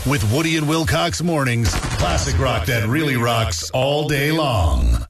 with Woody and Wilcox Mornings. Classic rock that really rocks all day long.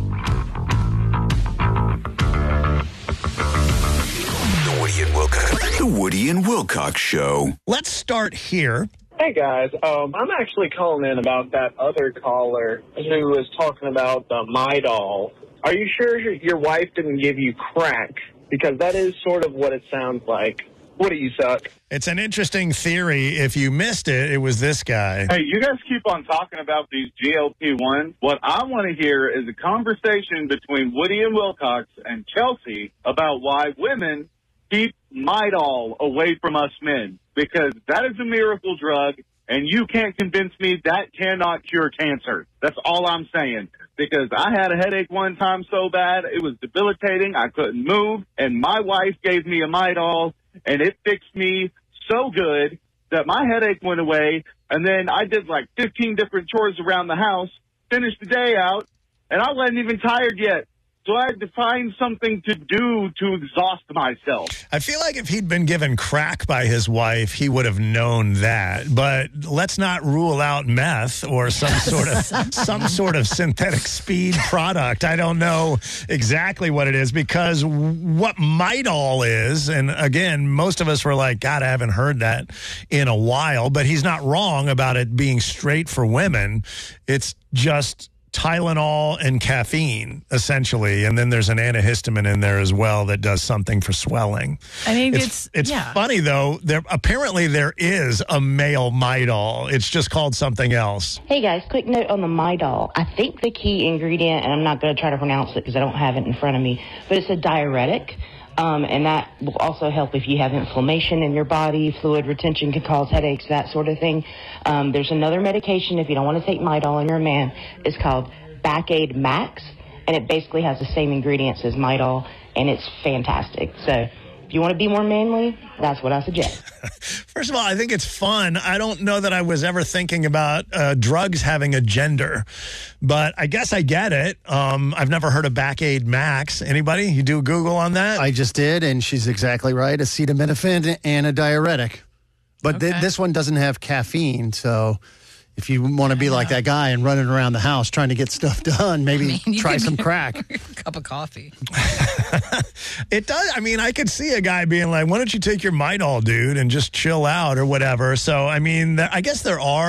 The Woody and Wilcox Show. Let's start here. Hey guys, I'm actually calling in about that other caller who was talking about the Midol. Are you sure your wife didn't give you crack? Because that is sort of what it sounds like. Woody, you suck. It's an interesting theory. If you missed it, it was this guy. Hey, you guys keep on talking about these GLP-1s. What I want to hear is a conversation between Woody and Wilcox and Chelsea about why women keep Midol away from us men, because that is a miracle drug, and you can't convince me that cannot cure cancer. That's all I'm saying, because I had a headache one time so bad, it was debilitating, I couldn't move, and my wife gave me a Midol, and it fixed me so good that my headache went away, and then I did like 15 different chores around the house, finished the day out, and I wasn't even tired yet. So I had to find something to do to exhaust myself. I feel like if he'd been given crack by his wife, he would have known that. But let's not rule out meth or some sort of synthetic speed product. I don't know exactly what it is, because what Midol is, and again, most of us were like, God, I haven't heard that in a while. But he's not wrong about it being straight for women. It's just Tylenol and caffeine, essentially, and then there's an antihistamine in there as well that does something for swelling. I mean, it's funny though. Apparently there is a male Midol. It's just called something else. Hey guys, quick note on the Midol. I think the key ingredient, and I'm not going to try to pronounce it because I don't have it in front of me, but it's a diuretic. And that will also help if you have inflammation in your body. Fluid retention can cause headaches, that sort of thing. There's another medication, if you don't want to take Midol and you're a man, it's called Back-Aid Max, and it basically has the same ingredients as Midol, and it's fantastic. So if you want to be more manly, that's what I suggest. First of all, I think it's fun. I don't know that I was ever thinking about drugs having a gender, but I guess I get it. I've never heard of Back-Aid Max. Anybody? You do Google on that? I just did, and she's exactly right. Acetaminophen and a diuretic. But this one doesn't have caffeine, so if you want to be like that guy and running around the house trying to get stuff done, maybe try some crack. A cup of coffee. It does. I mean, I could see a guy being like, why don't you take your Midol, dude, and just chill out or whatever. So, I mean, I guess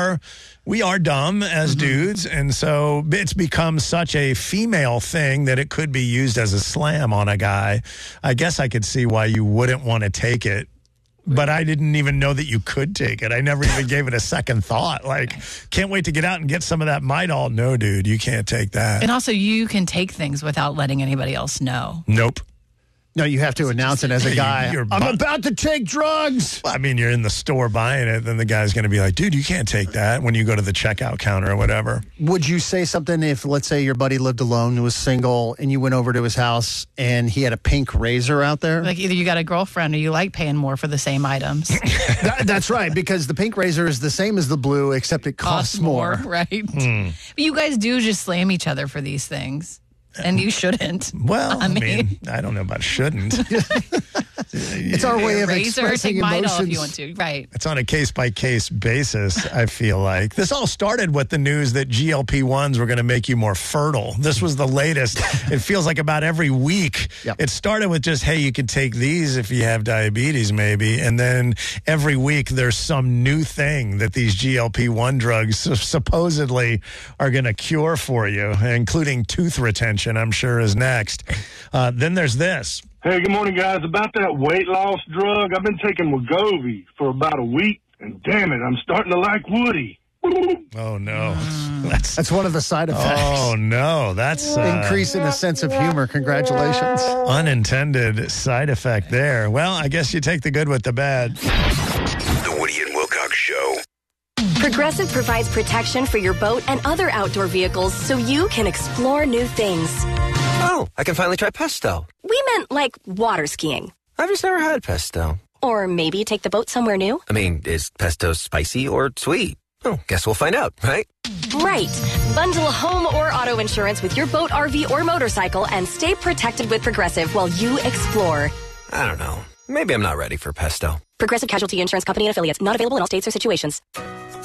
we are dumb as dudes, and so it's become such a female thing that it could be used as a slam on a guy. I guess I could see why you wouldn't want to take it. But I didn't even know that you could take it. I never even gave it a second thought. Like, can't wait to get out and get some of that Midol. No, dude, you can't take that. And also, you can take things without letting anybody else know. Nope. No, you have to announce it as a guy. I'm about to take drugs. Well, I mean, you're in the store buying it, then the guy's going to be like, dude, you can't take that when you go to the checkout counter or whatever. Would you say something if, let's say, your buddy lived alone, was single, and you went over to his house and he had a pink razor out there? Like either you got a girlfriend or you like paying more for the same items. That's right, because the pink razor is the same as the blue, except it costs more. Right? But you guys do just slam each other for these things. And you shouldn't. Well, I mean, I don't know about shouldn't. It's our way of expressing emotions. If you want to, right? It's on a case-by-case basis, I feel like. This all started with the news that GLP-1s were going to make you more fertile. This was the latest. It feels like about every week. Yep. It started with just, hey, you could take these if you have diabetes, maybe. And then every week there's some new thing that these GLP-1 drugs supposedly are going to cure for you, including tooth retention, I'm sure, is next. Then there's this. Hey, good morning, guys. About that weight loss drug, I've been taking Wegovy for about a week, and damn it, I'm starting to like Woody. Oh, no. That's one of the side effects. Oh, no. That's increasing a sense of humor. Congratulations. Unintended side effect there. Well, I guess you take the good with the bad. The Woody and Wilcox Show. Progressive provides protection for your boat and other outdoor vehicles so you can explore new things. Oh, I can finally try pesto. We meant like water skiing. I've just never had pesto. Or maybe take the boat somewhere new. I mean, is pesto spicy or sweet? Oh, guess we'll find out, right? Right. Bundle home or auto insurance with your boat, RV, or motorcycle and stay protected with Progressive while you explore. I don't know. Maybe I'm not ready for pesto. Progressive Casualty Insurance Company and Affiliates. Not available in all states or situations.